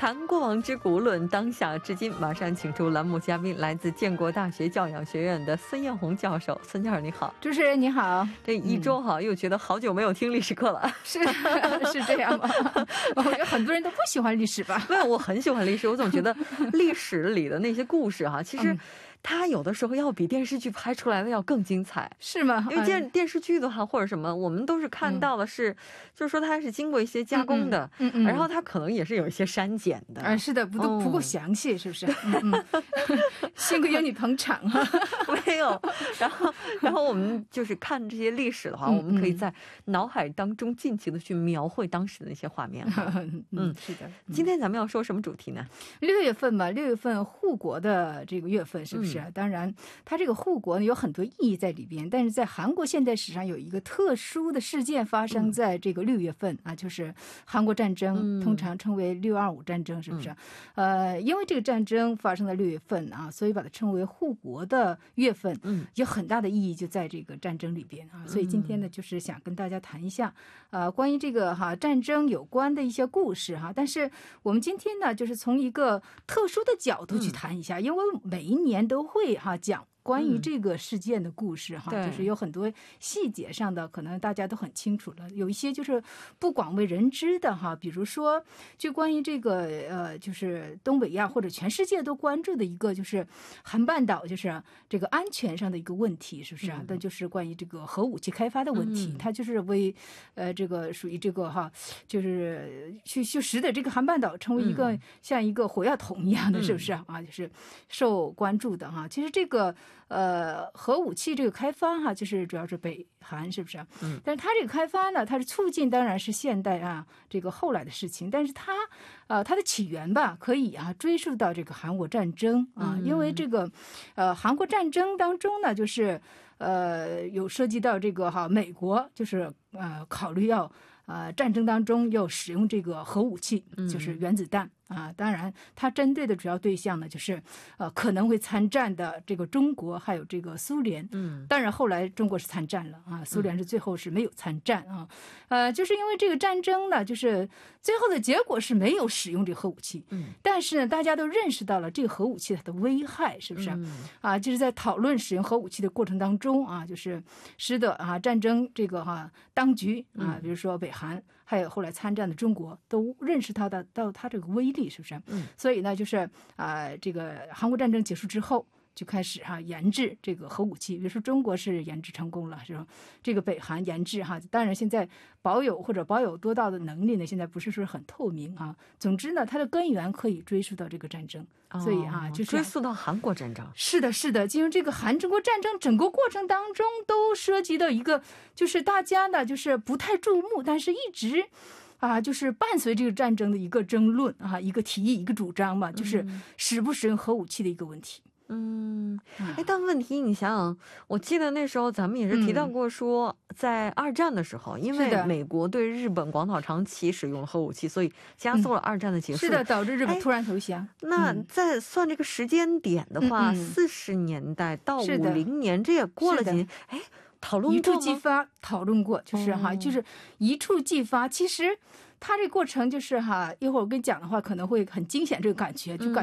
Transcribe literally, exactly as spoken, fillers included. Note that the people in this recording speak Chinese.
谈过往之古，论当下至今。马上请出栏目嘉宾，来自建国大学教养学院的孙艳红教授。孙教授你好。 主持人你好。 这一周哈、嗯、又觉得好久没有听历史课了。 是是这样吗？我觉得很多人都不喜欢历史吧。 对，我很喜欢历史，我总觉得历史里的那些故事哈，其实、嗯它有的时候要比电视剧拍出来的要更精彩。 是吗？ 因为电电视剧的话或者什么我们都是看到的是、嗯、就是说它是经过一些加工的，嗯嗯嗯、然后它可能也是有一些删减的。 啊，是的，不都不够详细、哦、是不是？嗯嗯幸亏有你捧场啊。 没有，然后然后我们就是看这些历史的话、嗯、我们可以在脑海当中尽情的去描绘当时的那些画面。 嗯，嗯是的、嗯。 今天咱们要说什么主题呢？ 六月份嘛，六月份护国的这个月份是不是、嗯、当然它这个护国呢有很多意义在里边，但是在韩国现代史上有一个特殊的事件发生在这个六月份、嗯、啊，就是韩国战争、嗯、通常称为六二五战争，是不是、嗯、呃，因为这个战争发生在六月份啊，所以把它称为护国的月份，嗯，有很大的意义就在这个战争里边啊，所以今天呢就是想跟大家谈一下呃关于这个哈战争有关的一些故事哈，但是我们今天呢就是从一个特殊的角度去谈一下、嗯、因为每一年都会哈讲关于这个事件的故事哈、嗯，就是有很多细节上的可能大家都很清楚了，有一些就是不广为人知的哈，比如说就关于这个呃，就是东北亚或者全世界都关注的一个就是韩半岛就是这个安全上的一个问题，是不是啊？那、嗯、就是关于这个核武器开发的问题，嗯、它就是为呃这个属于这个哈，就是去去使得这个韩半岛成为一个、嗯、像一个火药桶一样的，是不是啊？嗯、就是受关注的哈。其实这个。呃，核武器这个开发哈，就是主要是北韩，是不是？嗯。但是它这个开发呢，它是促进，当然是现代啊这个后来的事情。但是它，呃，它的起源吧，可以啊追溯到这个韩国战争啊，嗯、因为这个，呃，韩国战争当中呢，就是呃有涉及到这个哈，美国就是呃考虑要呃战争当中要使用这个核武器，就是原子弹。嗯啊，当然，它针对的主要对象呢，就是呃可能会参战的这个中国，还有这个苏联。嗯，当然后来中国是参战了啊，苏联是最后是没有参战啊。呃，就是因为这个战争呢，就是最后的结果是没有使用这个核武器。嗯，但是呢，大家都认识到了这个核武器它的危害，是不是？嗯、啊，就是在讨论使用核武器的过程当中啊，就是使得啊战争这个哈、啊、当局啊，比如说北韩，还有后来参战的中国，都认识到的到它这个威力。是不是？嗯，所以呢，就是啊、呃，这个韩国战争结束之后，就开始哈、啊、研制这个核武器。比如说中国是研制成功了，是吧？这个北韩研制哈，当然现在保有或者保有多大的能力呢？现在不是说很透明啊。总之呢，它的根源可以追溯到这个战争，哦、所以啊，就是追溯到韩国战争。 是的，是的，进入这个韩中国战争整个过程当中，都涉及到一个，就是大家呢，就是不太注目，但是一直。啊，就是伴随这个战争的一个争论啊，一个提议，一个主张嘛，就是使不使用核武器的一个问题。 嗯，哎，但问题你想想，我记得那时候咱们也是提到过说，嗯、在二战的时候，因为美国对日本广岛长崎使用了核武器，所以加速了二战的结束。 是的，导致日本突然投降。 那再算这个时间点的话，四十、嗯、年代到五零年，这也过了几年，哎。讨论过一触即发，讨论过，就是哈， 哦、 就是一触即发。其实它这过程就是哈，一会儿我跟你讲的话，可能会很惊险，这个感觉就感。